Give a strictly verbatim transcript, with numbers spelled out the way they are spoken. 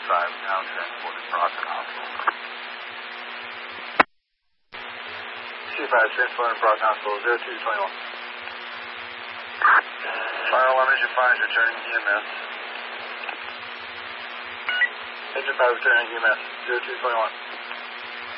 five, now transported Brockton Hospital. C five, transported Brockton Hospital, zero two twenty-one. Fire alarm engine five is returning E M S. Engine five returning E M S, zero two twenty-one.